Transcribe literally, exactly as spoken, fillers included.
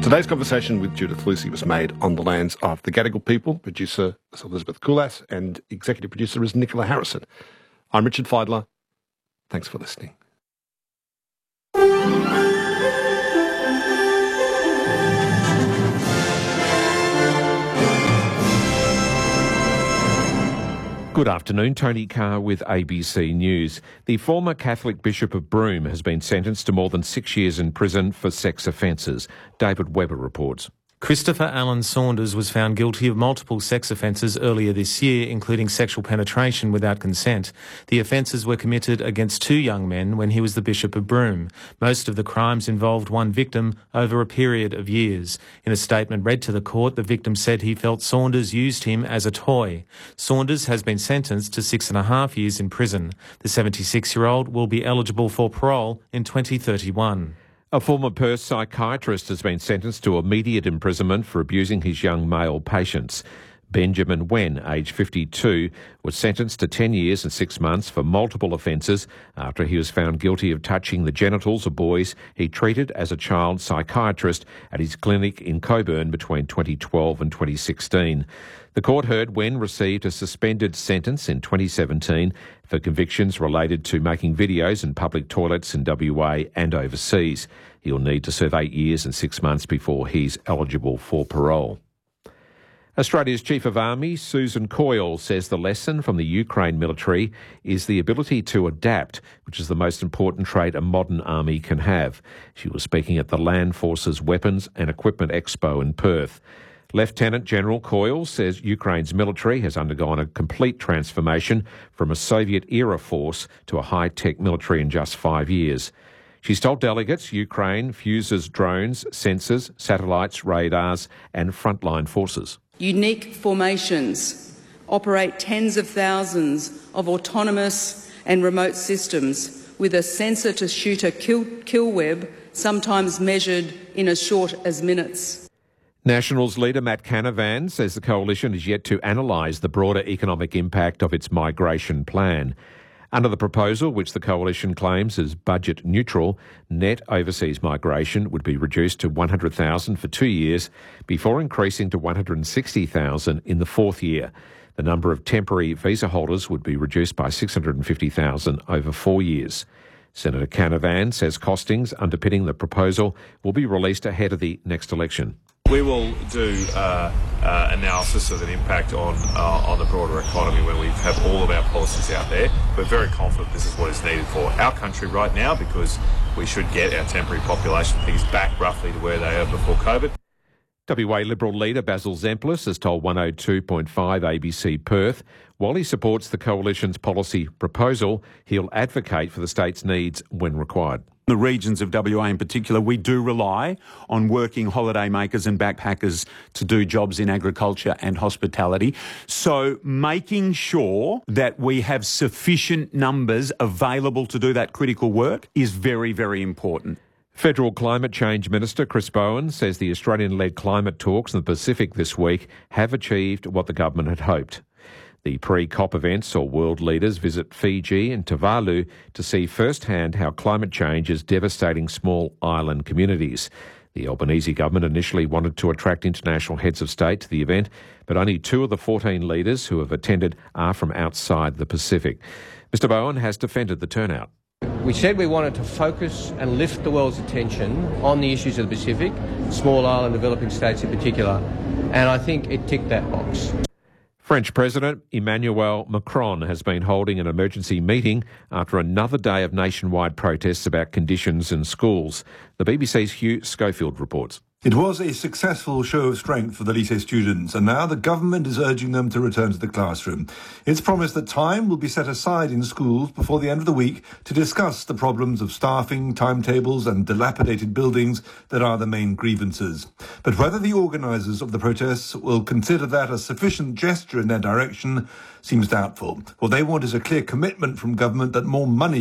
Today's conversation with Judith Lucy was made on the lands of the Gadigal people. Producer is Elizabeth Coulas and executive producer is Nicola Harrison. I'm Richard Feidler. Thanks for listening. Good afternoon, Tony Carr with A B C News. The former Catholic Bishop of Broome has been sentenced to more than six years in prison for sex offences. David Webber reports. Christopher Allen Saunders was found guilty of multiple sex offences earlier this year, including sexual penetration without consent. The offences were committed against two young men when he was the Bishop of Broome. Most of the crimes involved one victim over a period of years. In a statement read to the court, the victim said he felt Saunders used him as a toy. Saunders has been sentenced to six and a half years in prison. The seventy-six-year-old will be eligible for parole in twenty thirty-one. A former Perth psychiatrist has been sentenced to immediate imprisonment for abusing his young male patients. Benjamin Wen, aged fifty-two, was sentenced to ten years and six months for multiple offences after he was found guilty of touching the genitals of boys he treated as a child psychiatrist at his clinic in Coburn between twenty twelve and twenty sixteen. The court heard Wen received a suspended sentence in twenty seventeen for convictions related to making videos in public toilets in W A and overseas. He'll need to serve eight years and six months before he's eligible for parole. Australia's Chief of Army, Susan Coyle, says the lesson from the Ukraine military is the ability to adapt, which is the most important trait a modern army can have. She was speaking at the Land Forces Weapons and Equipment Expo in Perth. Lieutenant General Coyle says Ukraine's military has undergone a complete transformation from a Soviet-era force to a high-tech military in just five years. She's told delegates Ukraine fuses drones, sensors, satellites, radars and frontline forces. Unique formations operate tens of thousands of autonomous and remote systems with a sensor-to-shooter kill, kill web, sometimes measured in as short as minutes. Nationals leader Matt Canavan says the coalition is yet to analyse the broader economic impact of its migration plan. Under the proposal, which the coalition claims is budget neutral, net overseas migration would be reduced to one hundred thousand for two years before increasing to one hundred sixty thousand in the fourth year. The number of temporary visa holders would be reduced by six hundred fifty thousand over four years. Senator Canavan says costings underpinning the proposal will be released ahead of the next election. We will do uh, uh, analysis of an impact on uh, on the broader economy when we have all of our policies out there. We're very confident this is what is needed for our country right now because we should get our temporary population figures back roughly to where they were before COVID. W A Liberal leader Basil Zemplis has told one oh two point five A B C Perth, while he supports the coalition's policy proposal, he'll advocate for the state's needs when required. The regions of W A in particular, we do rely on working holidaymakers and backpackers to do jobs in agriculture and hospitality. So making sure that we have sufficient numbers available to do that critical work is very, very important. Federal Climate Change Minister Chris Bowen says the Australian-led climate talks in the Pacific this week have achieved what the government had hoped. The pre-COP events saw world leaders visit Fiji and Tuvalu to see firsthand how climate change is devastating small island communities. The Albanese government initially wanted to attract international heads of state to the event, but only two of the fourteen leaders who have attended are from outside the Pacific. Mister Bowen has defended the turnout. We said we wanted to focus and lift the world's attention on the issues of the Pacific, small island developing states in particular, and I think it ticked that box. French President Emmanuel Macron has been holding an emergency meeting after another day of nationwide protests about conditions in schools. The B B C's Hugh Schofield reports. It was a successful show of strength for the lycée students, and now the government is urging them to return to the classroom. It's promised that time will be set aside in schools before the end of the week to discuss the problems of staffing, timetables and dilapidated buildings that are the main grievances. But whether the organisers of the protests will consider that a sufficient gesture in their direction seems doubtful. What they want is a clear commitment from government that more money